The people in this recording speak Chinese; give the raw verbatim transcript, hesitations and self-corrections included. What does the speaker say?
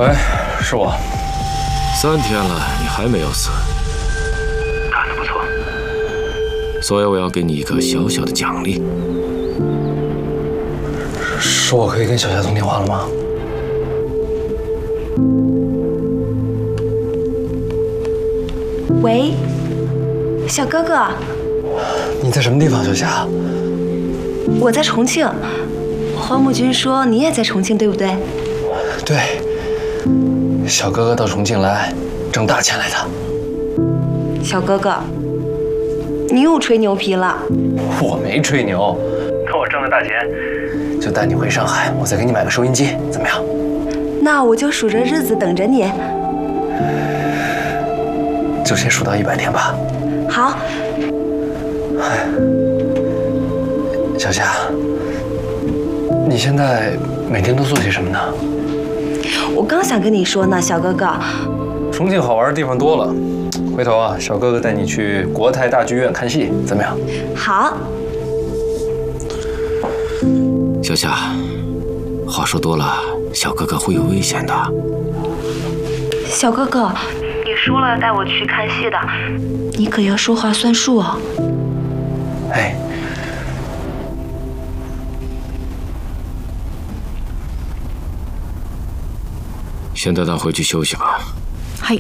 喂，是我。 三天了，你还没有死， 干得不错。 所以我要给你一个小小的奖励。 说我可以跟小夏通电话了吗？ 喂，小哥哥， 你在什么地方，小夏？ 我在重庆。黄木君说你也在重庆，对不对？ 对，小哥哥到重庆来挣大钱来的。 小哥哥，你又吹牛皮了。 我没吹牛，等我挣了大钱，就带你回上海，我再给你买个收音机，怎么样？ 那我就数着日子等着你。 就先数到一百天吧。 好。 哎，小夏，你现在每天都做些什么呢？ 我刚想跟你说呢，小哥哥。 重庆好玩的地方多了，回头啊，小哥哥带你去国泰大剧院看戏，怎么样？ 好。 小夏，话说多了，小哥哥会有危险的。 小哥哥，你说了带我去看戏的，你可要说话算数哦。 哎。 现在咱回去休息吧。